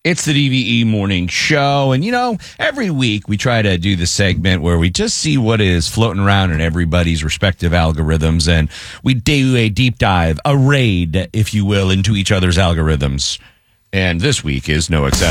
It's the DVE Morning Show. And, every week we try to do the segment where we just see what is floating around in everybody's respective algorithms. And we do a deep dive, a raid, if you will, into each other's algorithms. And this week is no exception.